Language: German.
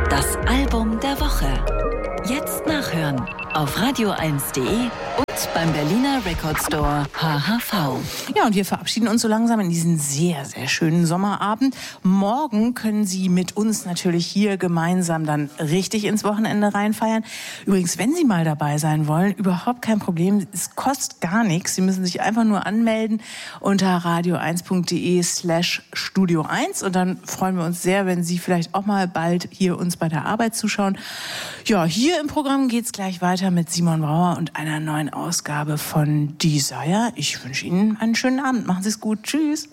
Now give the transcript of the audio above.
Das Album der Woche. Jetzt nachhören auf radio1.de und beim Berliner Record Store HHV. Ja, und wir verabschieden uns so langsam in diesen sehr, sehr schönen Sommerabend. Morgen können Sie mit uns natürlich hier gemeinsam dann richtig ins Wochenende reinfeiern. Übrigens, wenn Sie mal dabei sein wollen, überhaupt kein Problem. Es kostet gar nichts. Sie müssen sich einfach nur anmelden unter radio1.de/Studio1 und dann freuen wir uns sehr, wenn Sie vielleicht auch mal bald hier uns bei der Arbeit zuschauen. Ja, hier im Programm geht's gleich weiter mit Simon Brauer und einer neuen Ausgabe von Desire. Ich wünsche Ihnen einen schönen Abend. Machen Sie es gut. Tschüss.